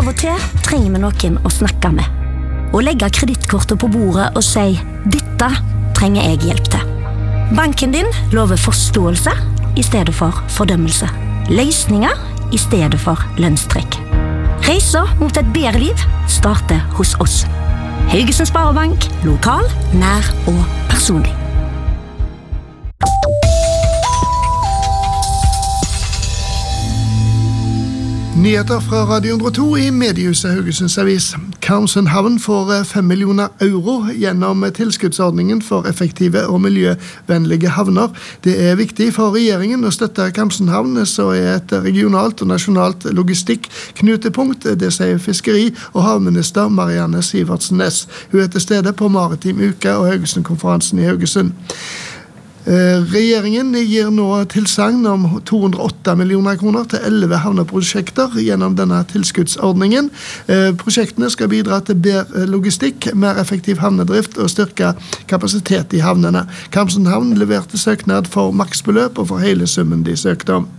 Av og til trenger vi noen å snakke med. Og legge kredittkortet på bordet og si, dette trenger jeg hjelp til. Banken din lover forståelse i stedet for fordømmelse. Løsninger i stedet for lønnstrekk. Reiser mot et bedre liv starter hos oss. Haugesund Sparebank, lokal, nær og personlig. Nyheter fra Radio 102 i mediehuset Haugesunds Avis. Karmsund havn får 5 millioner euro gjennom tilskuddsordningen for effektive og miljøvennlige havner. Det er viktig for regjeringen å støtte Karmsund havn, så er et regionalt og nasjonalt logistikk-knutepunkt, det sier fiskeri- og havminister Marianne Sivertsen Næss. Hun er til stede på Maritim Uke og Haugesund-konferansen i Haugesund. Regjeringen gir nå tilsagn om 208 millioner kroner til 11 havneprosjekter gjennom denne tilskuddsordningen. Prosjektene skal bidra til bedre logistikk, mer effektiv havnedrift og styrke kapasitet i havnene. Karmsund havn leverte søknad for maksbeløp og for hele summen de søkte om.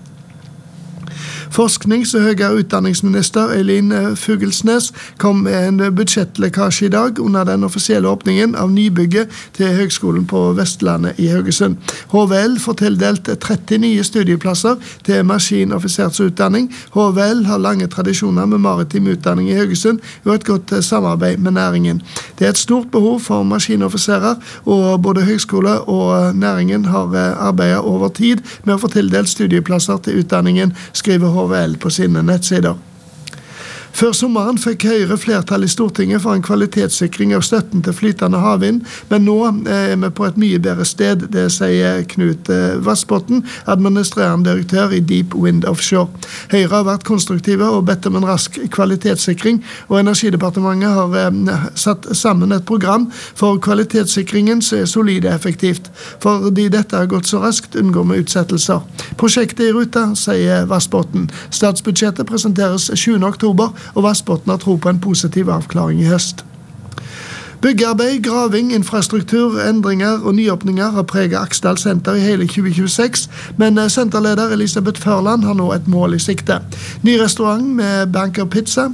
Forsknings- og høyere utdanningsminister Elin Fugelsnes kom med en budsjettlekkasje i dag under den offisielle åpningen av nybygget til Høgskolen på Vestlandet i Haugesund. HVL får tildelt 30 nye studieplasser til maskinoffisersutdanning. HVL har lange tradisjoner med maritim utdanning i Haugesund og et godt samarbeid med næringen. Det er et stort behov for maskinoffiserer, og både høgskole og næringen har arbeidet over tid med å få tildelt studieplasser til utdanningen, skriver HVL på sine nettsider. Før sommeren fikk Høyre flertall i Stortinget for en kvalitetssikring av støtten til flytende havvind, men nå er vi på et mye bedre sted, det sier Knut Vassbotn, administrerende direktør i Deep Wind Offshore. Høyre har vært konstruktive og bedt om en rask kvalitetssikring, og Energidepartementet har satt sammen et program for kvalitetssikringen som er solid og effektivt. Fordi dette har gått så raskt, unngår vi utsettelser. Prosjektet i ruta, sier Vassbotn. Statsbudsjettet presenteres 7. oktober, og Vassbotn har tro på en positiv avklaring i høst. Byggearbeid, graving, infrastruktur, endringer og nyåpninger har preget Aksdal Senter i hele 2026, men senterleder Elisabeth Førland har nå et mål i sikte. Ny restaurant med banker pizza,